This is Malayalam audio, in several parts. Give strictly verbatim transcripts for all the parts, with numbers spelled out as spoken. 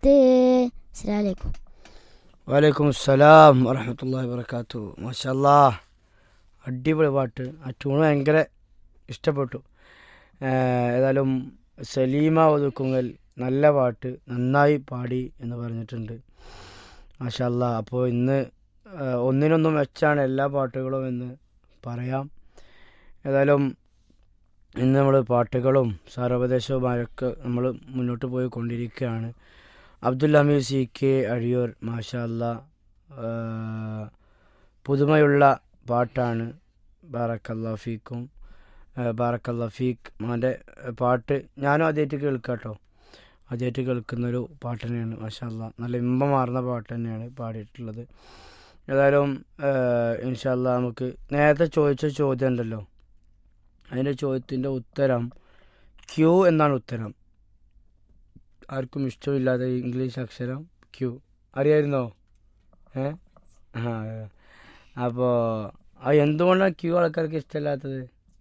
സമയത്ത്. അസ്സലാമു അലൈക്കും. വലൈക്കും അസ്സലാം വറഹ്മത്തുള്ളാഹി വബറകാതുഹു. മാഷാ അല്ലാഹ്, അടിപൊളി പാട്ട്. ആ ട്യൂൺ ഭയങ്കര ഇഷ്ടപ്പെട്ടു. ഏഹ് ഏതായാലും സലീമ ഒതുക്കുങ്ങൽ നല്ല പാട്ട്, നന്നായി പാടി എന്ന് പറഞ്ഞിട്ടുണ്ട്. മാഷാ അല്ലാഹ്. അപ്പോൾ ഇന്ന് ഏഹ് ഒന്നിനൊന്നും മെച്ചാണ് എല്ലാ പാട്ടുകളും എന്ന് പറയാം. ഏതായാലും ഇന്ന് നമ്മൾ പാട്ടുകളും സാരോപദേശവുമായൊക്കെ നമ്മൾ മുന്നോട്ട് പോയി കൊണ്ടിരിക്കുകയാണ്. അബ്ദുൽ ഹമീദ് സി കെ അഴിയൂർ, മാഷാ അല്ലാ, പുതുമയുള്ള പാട്ടാണ്. ബാറക്കല്ലാ ഫീക്കും, ബാറക്കല്ലാ ഫീക്ക്. അവൻ്റെ പാട്ട് ഞാനും ആദ്യമായിട്ട് കേൾക്കാം കേട്ടോ. ആദ്യമായിട്ട് കേൾക്കുന്നൊരു പാട്ട് തന്നെയാണ്. മാഷാ അല്ലാ, നല്ല ഇമ്പമാർന്ന പാട്ട് തന്നെയാണ് പാടിയിട്ടുള്ളത്. ഏതായാലും ഇൻഷാ അല്ലാ നമുക്ക് നേരത്തെ ചോദിച്ച ചോദ്യം ഉണ്ടല്ലോ, അതിൻ്റെ ചോദ്യത്തിൻ്റെ ഉത്തരം ക്യൂ എന്നാണ് ഉത്തരം. ആർക്കും ഇഷ്ടമില്ലാത്ത ഇംഗ്ലീഷ് അക്ഷരം ക്യൂ. അറിയായിരുന്നോ? ഏ ആ അപ്പോൾ ആ എന്തുകൊണ്ടാണ് ക്യൂ ആൾക്കാർക്ക് ഇഷ്ടമില്ലാത്തത്?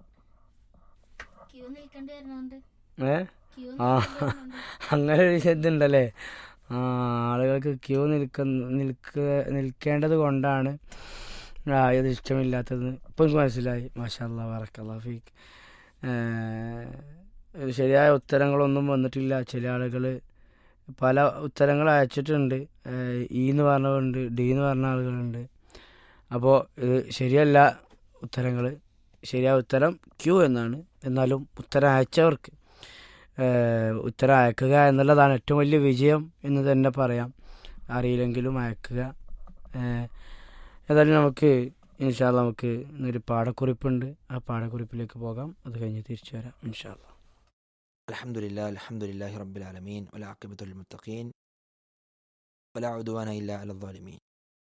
ഏ ആ അങ്ങനെ ഒരു ഇതുണ്ടല്ലേ. ആ ആളുകൾക്ക് ക്യൂ നിൽക്ക നിൽക്ക നിൽക്കേണ്ടത് കൊണ്ടാണ് ആ ഇത് ഇഷ്ടമില്ലാത്തത്. ഇപ്പം എനിക്ക് മനസ്സിലായി. മാഷാ അല്ലാ, ബറക്കല്ലാഹു ഫീക്ക്. ശരിയായ ഉത്തരങ്ങളൊന്നും വന്നിട്ടില്ല. ചില ആളുകൾ പല ഉത്തരങ്ങൾ അയച്ചിട്ടുണ്ട്. ഇ എന്ന് പറഞ്ഞവരുണ്ട്, ഡി എന്ന് പറഞ്ഞ ആളുകളുണ്ട്. അപ്പോൾ ഇത് ശരിയല്ല ഉത്തരങ്ങൾ. ശരിയായ ഉത്തരം ക്യൂ എന്നാണ്. എന്നാലും ഉത്തരം അയച്ചവർക്ക് ഉത്തരം അയക്കുക എന്നുള്ളതാണ് ഏറ്റവും വലിയ വിജയം എന്ന് തന്നെ പറയാം. അറിയില്ലെങ്കിലും അയക്കുക. ഏതായാലും നമുക്ക് ഇൻഷാ അല്ലാ നമുക്ക് ഇന്നൊരു പാഠക്കുറിപ്പുണ്ട്. ആ പാഠക്കുറിപ്പിലേക്ക് പോകാം. അത് കഴിഞ്ഞ് തിരിച്ചു വരാം ഇൻഷാ അല്ലാ. അൽഹംദുലില്ലാഹി അൽഹംദുലില്ലാഹി റബ്ബിൽ ആലമീൻ വൽആഖിബത്തുൽ മുത്തഖീൻ വലാ ഉദ്വാന ഇല്ലാ അലൽ ളാലിമീൻ.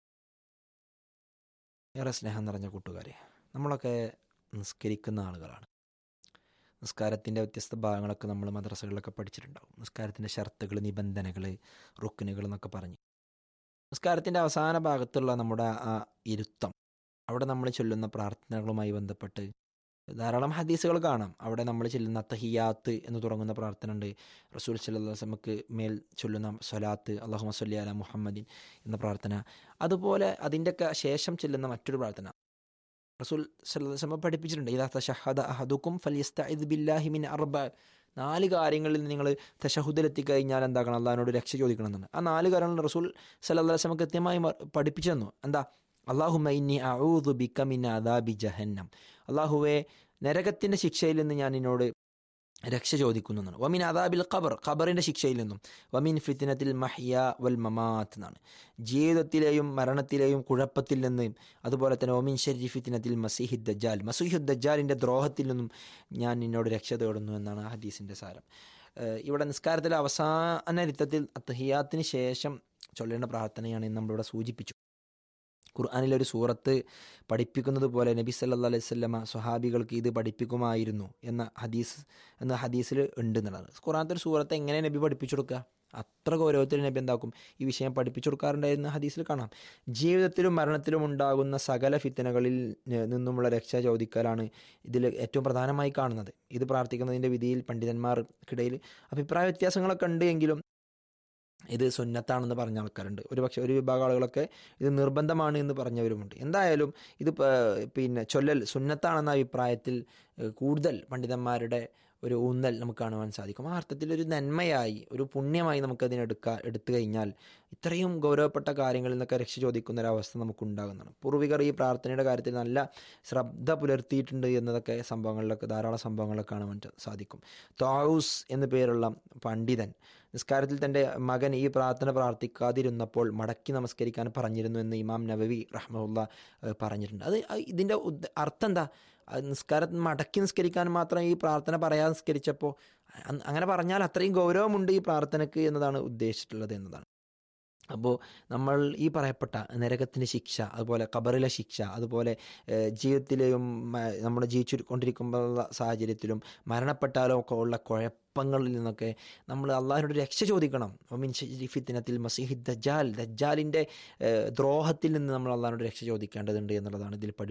ഏറെ സ്നേഹം നിറഞ്ഞ കൂട്ടുകാരെ, നമ്മളൊക്കെ നിസ്കരിക്കുന്ന ആളുകളാണ്. നിസ്കാരത്തിൻ്റെ വ്യത്യസ്ത ഭാഗങ്ങളൊക്കെ നമ്മൾ മദ്രസകളിലൊക്കെ പഠിച്ചിട്ടുണ്ടാവും. നിസ്കാരത്തിൻ്റെ ഷർത്തുകൾ, നിബന്ധനകൾ, റുക്നുകൾ എന്നൊക്കെ പറഞ്ഞ് നിസ്കാരത്തിൻ്റെ അവസാന ഭാഗത്തുള്ള നമ്മുടെ ആ ഇരുത്തം, അവിടെ നമ്മൾ ചൊല്ലുന്ന പ്രാർത്ഥനകളുമായി ബന്ധപ്പെട്ട് ധാരാളം ഹദീസുകൾ കാണാം. അവിടെ നമ്മൾ ചൊല്ലുന്ന തഹിയാത്ത് എന്ന് തുടങ്ങുന്ന പ്രാർത്ഥന ഉണ്ട്. റസൂൽ സല്ലല്ലാഹു അലൈഹി വസല്ലമക്ക് മേൽ ചൊല്ലുന്ന സ്വലാത്ത്, അല്ലാഹുമ്മ സ്വല്ലി അലാ മുഹമ്മദിൻ എന്ന പ്രാർത്ഥന. അതുപോലെ അതിൻ്റെയൊക്കെ ശേഷം ചൊല്ലുന്ന മറ്റൊരു പ്രാർത്ഥന റസൂൽ സല്ലല്ലാഹു അലൈഹി വസല്ലം പഠിപ്പിച്ചിട്ടുണ്ട്. ഇദാ തശഹദ അഹദുക്കും ഫൽയസ്തഇദ് ബില്ലാഹി മിൻ അർബ. നാല് കാര്യങ്ങളിൽ നിങ്ങൾ തശഹുദിലെത്തി കഴിഞ്ഞാൽ എന്താക്കണം? അള്ളാഹിനോട് രക്ഷ ചോദിക്കണം എന്നാണ്. ആ നാല് കാര്യങ്ങൾ റസൂൽ സല്ലല്ലാഹു അലൈഹി വസല്ലം കൃത്യമായി പഠിപ്പിച്ചു തന്നു. എന്താ? അല്ലാഹുമ്മ ഇന്നി അഊദു ബിക മിൻ അദാബി ജഹന്നം. അല്ലാഹുവേ, നരകത്തിൻ്റെ ശിക്ഷയിൽ നിന്ന് ഞാൻ നിന്നോട് രക്ഷ ചോദിക്കുന്നു എന്നാണ്. വമിൻ അദാബിൽ ഖബർ, ഖബറിൻ്റെ ശിക്ഷയിൽ നിന്നും. വമിൻ ഫിത്നത്തിൽ മഹ്യ വൽ മമാത്ത് എന്നാണ്, ജീവിതത്തിലെയും മരണത്തിലെയും കുഴപ്പത്തിൽ നിന്ന്. അതുപോലെ തന്നെ വമിൻ ശർരി ഫിത്നത്തിൽ മസീഹി ദജ്ജാൽ, മസീഹു ദജ്ജാലിൻ്റെ ദ്രോഹത്തിൽ നിന്നും ഞാൻ നിന്നോട് രക്ഷ തേടുന്നു എന്നാണ് ആ ഹദീസിൻ്റെ സാരം. ഇവിടെ നിസ്കാരത്തിലെ അവസാന രിത്തത്തിൽ തഹിയാത്തിന് ശേഷം ചൊല്ലേണ്ട പ്രാർത്ഥനയാണ് ഇന്ന് നമ്മളിവിടെ സൂചിപ്പിച്ചു. ഖുർആനിലൊരു സൂറത്ത് പഠിപ്പിക്കുന്നത് പോലെ നബി സല്ലല്ലാഹു അലൈഹി വസല്ലമ സ്വഹാബികൾക്ക് ഇത് പഠിപ്പിക്കുമായിരുന്നു എന്ന ഹദീസ് എന്ന ഹദീസിൽ ഉണ്ട് എന്നുള്ളത്. ഖുർആനത്തെ ഒരു സൂറത്ത് എങ്ങനെ നബി പഠിപ്പിച്ചു കൊടുക്കുക? അത്ര ഗൗരവത്തിൽ നബി എന്താക്കും ഈ വിഷയം പഠിപ്പിച്ചു കൊടുക്കാറുണ്ടായിരുന്ന ഹദീസിൽ കാണാം. ജീവിതത്തിലും മരണത്തിലും ഉണ്ടാകുന്ന സകല ഫിത്തനകളിൽ നിന്നുമുള്ള രക്ഷ ചോദിക്കലാണ് ഇതിൽ ഏറ്റവും പ്രധാനമായി കാണുന്നത്. ഇത് പ്രാർത്ഥിക്കുന്നതിൻ്റെ വിധിയിൽ പണ്ഡിതന്മാർക്കിടയിൽ അഭിപ്രായ വ്യത്യാസങ്ങളൊക്കെ ഉണ്ട്. എങ്കിലും ഇത് സുന്നത്താണെന്ന് പറഞ്ഞ ആൾക്കാരുണ്ട്. ഒരു പക്ഷേ ഒരു വിഭാഗം ആളുകളൊക്കെ ഇത് നിർബന്ധമാണ് എന്ന് പറഞ്ഞവരുമുണ്ട്. എന്തായാലും ഇത് പിന്നെ ചൊല്ലൽ സുന്നത്താണെന്ന അഭിപ്രായത്തിൽ കൂടുതൽ പണ്ഡിതന്മാരുടെ ഒരു ഊന്നൽ നമുക്ക് കാണുവാൻ സാധിക്കും. ആ അർത്ഥത്തിൽ ഒരു നന്മയായി, ഒരു പുണ്യമായി നമുക്കതിനെടുക്കുക എടുത്തു കഴിഞ്ഞാൽ ഇത്രയും ഗൗരവപ്പെട്ട കാര്യങ്ങളിൽ നിന്നൊക്കെ രക്ഷ ചോദിക്കുന്ന ഒരവസ്ഥ നമുക്കുണ്ടാകുന്നതാണ്. പൂർവികർ ഈ പ്രാർത്ഥനയുടെ കാര്യത്തിൽ നല്ല ശ്രദ്ധ പുലർത്തിയിട്ടുണ്ട് എന്നതൊക്കെ സംഭവങ്ങളിലൊക്കെ ധാരാളം സംഭവങ്ങളൊക്കെ കാണുവാൻ സാധിക്കും. തൗസ് എന്നു പേരുള്ള പണ്ഡിതൻ നിസ്കാരത്തിൽ തൻ്റെ മകൻ ഈ പ്രാർത്ഥന പ്രാർത്ഥിക്കാതിരുന്നപ്പോൾ മടക്കി നമസ്കരിക്കാൻ പറഞ്ഞിരുന്നു എന്ന് ഇമാം നവവി റഹ്മത്തുള്ളാഹി പറഞ്ഞിട്ടുണ്ട്. അത് ഇതിൻ്റെ അർത്ഥം എന്താ? നിസ്കാരത്തിൽ മടക്കി നിസ്കരിക്കാൻ മാത്രം ഈ പ്രാർത്ഥന പറയാതെ നിസ്കരിച്ചപ്പോൾ അങ്ങനെ പറഞ്ഞാൽ അത്രയും ഗൗരവമുണ്ട് ഈ പ്രാർത്ഥനയ്ക്ക് എന്നതാണ് ഉദ്ദേശിച്ചിട്ടുള്ളത് എന്നതാണ്. അപ്പോൾ നമ്മൾ ഈ പറയപ്പെട്ട നരകത്തിൻ്റെ ശിക്ഷ, അതുപോലെ ഖബറിലെ ശിക്ഷ, അതുപോലെ ജീവിതത്തിലെയും നമ്മൾ ജീവിച്ചു കൊണ്ടിരിക്കുമ്പോഴുള്ള സാഹചര്യത്തിലും മരണപ്പെട്ടാലും ഒക്കെ ഉള്ള കുഴപ്പങ്ങളിൽ നിന്നൊക്കെ നമ്മൾ അള്ളാഹിനോട് രക്ഷ ചോദിക്കണം. മിൻ ശർരി ഫിത്നത്തിൽ മസീഹി ദജ്ജാൽ, ദജ്ജാലിൻ്റെ ദ്രോഹത്തിൽ നിന്ന് നമ്മൾ അള്ളാഹിനോട് രക്ഷ ചോദിക്കേണ്ടതുണ്ട് എന്നുള്ളതാണ് ഇതിൽ പഠി